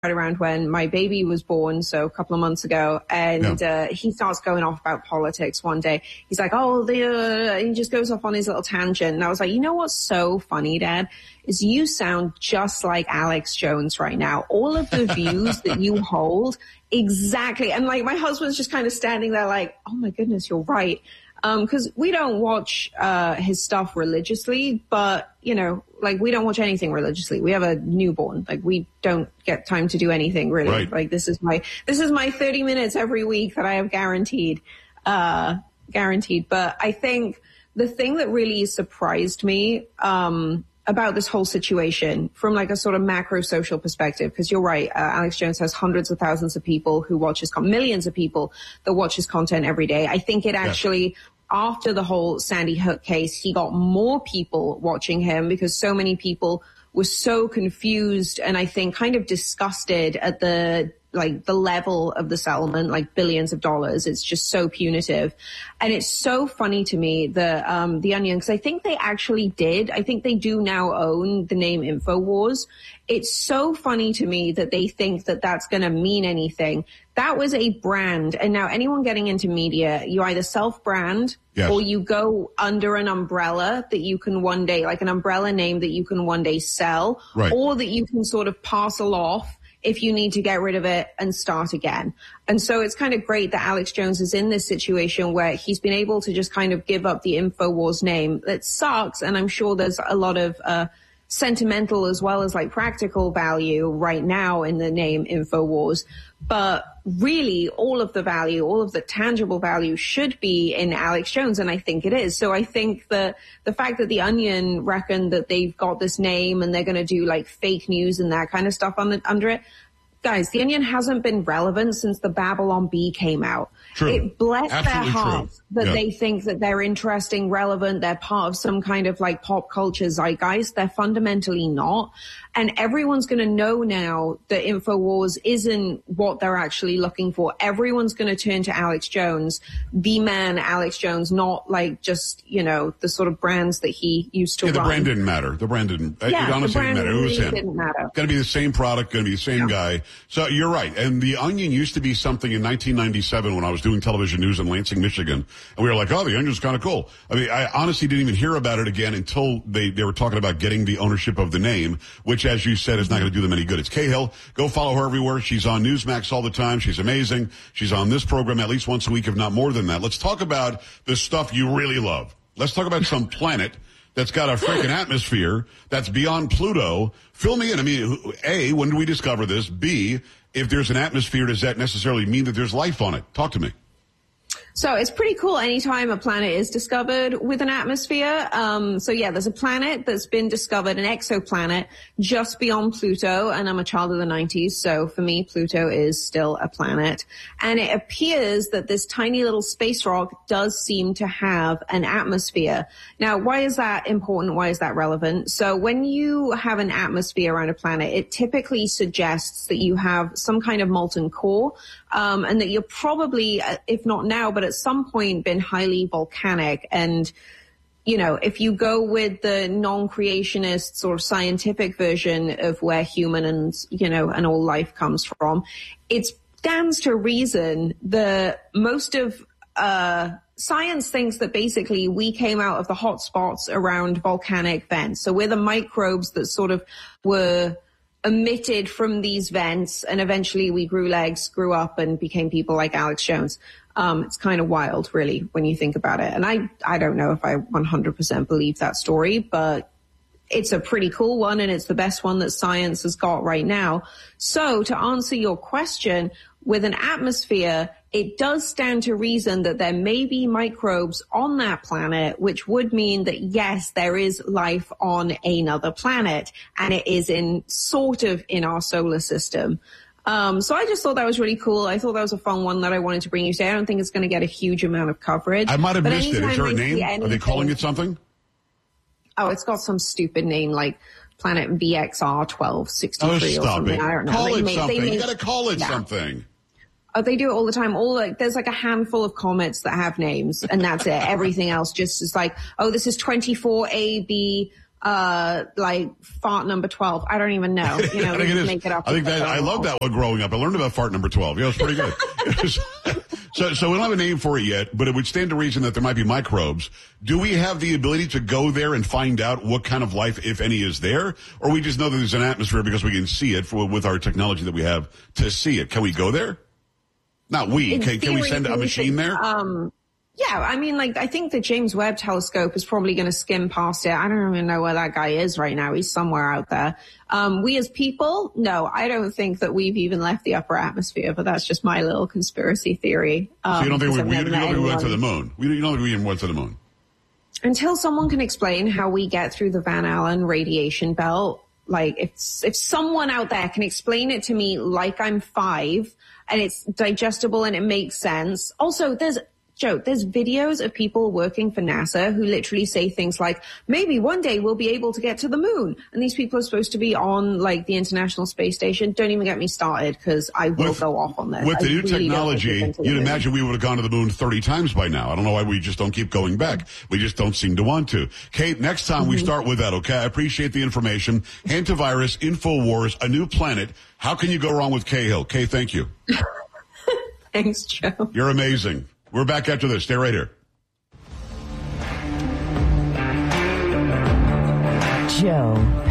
around when my baby was born, so a couple of months ago, and he starts going off about politics one day. He's like, he just goes off on his little tangent. And I was like, you know what's so funny, Dad? Is you sound just like Alex Jones right now. All of the views that you hold, exactly. And like my husband's just kind of standing there like, oh my goodness, you're right. Because we don't watch his stuff religiously, but, you know, like we don't watch anything religiously. We have a newborn. Like we don't get time to do anything really. Right. Like this is my 30 minutes every week that I have guaranteed. But I think the thing that really surprised me about this whole situation from like a sort of macro social perspective, because you're right, Alex Jones has hundreds of thousands of people who watch his millions of people that watch his content every day. I think it actually, after the whole Sandy Hook case, he got more people watching him because so many people were so confused and I think kind of disgusted at the level of the settlement, like billions of dollars. It's just so punitive. And it's so funny to me, the Onion, because I think they do now own the name InfoWars. It's so funny to me that they think that that's going to mean anything. That was a brand. And now anyone getting into media, you either self-brand or you go under an umbrella that you can one day, like an umbrella name that you can one day sell, or that you can sort of parcel off if you need to get rid of it and start again. And so it's kind of great that Alex Jones is in this situation where he's been able to just kind of give up the InfoWars name. It sucks, and I'm sure there's a lot of sentimental as well as like practical value right now in the name InfoWars. But really all of the value, all of the tangible value should be in Alex Jones, and I think it is. So I think that the fact that the Onion reckon that they've got this name and they're going to do like fake news and that kind of stuff under it, guys, the Onion hasn't been relevant since the Babylon Bee came out. True. It bless their hearts that Yeah. they think that they're interesting, relevant, they're part of some kind of like pop culture zeitgeist. They're fundamentally not. And everyone's going to know now that InfoWars isn't what they're actually looking for. Everyone's going to turn to Alex Jones, the man Alex Jones, not like just, you know, the sort of brands that he used to run. The brand didn't matter. The brand didn't. It honestly didn't matter. It was him. Didn't matter. Going to be the same product, going to be the same guy. So you're right. And the Onion used to be something in 1997 when I was doing television news in Lansing, Michigan. And we were like, oh, the Onion's kind of cool. I mean, I honestly didn't even hear about it again until they were talking about getting the ownership of the name, which, as you said, is not going to do them any good. It's Cahill. Go follow her everywhere. She's on Newsmax all the time. She's amazing. She's on this program at least once a week, if not more than that. Let's talk about the stuff you really love. Let's talk about some planet that's got a freaking atmosphere that's beyond Pluto. Fill me in. I mean, A, when do we discover this? B, if there's an atmosphere, does that necessarily mean that there's life on it? Talk to me. So it's pretty cool anytime a planet is discovered with an atmosphere. There's a planet that's been discovered, an exoplanet, just beyond Pluto, and I'm a child of the 90s, so for me, Pluto is still a planet. And it appears that this tiny little space rock does seem to have an atmosphere. Now, why is that important? Why is that relevant? So when you have an atmosphere around a planet, it typically suggests that you have some kind of molten core, and that you're probably, if not now, but at some point been highly volcanic. And, you know, if you go with the non-creationist sort of scientific version of where human and, you know, and all life comes from, it stands to reason that most of science thinks that basically we came out of the hot spots around volcanic vents. So we're the microbes that sort of were emitted from these vents, and eventually we grew legs, grew up, and became people like Alex Jones. It's kind of wild, really, when you think about it. And I don't know if I 100% believe that story, but it's a pretty cool one, and it's the best one that science has got right now. So to answer your question, with an atmosphere, it does stand to reason that there may be microbes on that planet, which would mean that, yes, there is life on another planet, and it is in our solar system. So I just thought that was really cool. I thought that was a fun one that I wanted to bring you today. I don't think it's going to get a huge amount of coverage. I might have missed it. Is there a name? Are they calling it something? Oh, it's got some stupid name like Planet VXR 1263 or something. I don't know. Call it something. You got to call it something. Oh, they do it all the time. There's like a handful of comets that have names, and that's it. Everything else just is like, oh, this is 24AB like fart number 12. I don't even know. You know, I think it is. make it up. I think that I love that one growing up. I learned about fart number 12. Yeah, it was pretty good. So we don't have a name for it yet, but it would stand to reason that there might be microbes. Do we have the ability to go there and find out what kind of life, if any, is there? Or we just know that there's an atmosphere because we can see it with our technology that we have to see it? Can we go there? Not we. Can we send a machine there? Yeah, I mean, like, I think the James Webb Telescope is probably going to skim past it. I don't even know where that guy is right now. He's somewhere out there. We as people, no, I don't think that we've even left the upper atmosphere, but that's just my little conspiracy theory. So you don't think we went to the moon? You don't think we even went to the moon? Until someone can explain how we get through the Van Allen radiation belt, like, if someone out there can explain it to me like I'm 5 and it's digestible and it makes sense. Also, there's videos of people working for NASA who literally say things like, maybe one day we'll be able to get to the moon. And these people are supposed to be on, like, the International Space Station. Don't even get me started, because I will go off on this. With the new technology, you'd imagine we would have gone to the moon 30 times by now. I don't know why we just don't keep going back. We just don't seem to want to. Kate, next time we start with that, okay? I appreciate the information. Hantavirus, InfoWars, A New Planet. How can you go wrong with Cahill? Kay, thank you. Thanks, Joe. You're amazing. We're back after this. Stay right here. Joe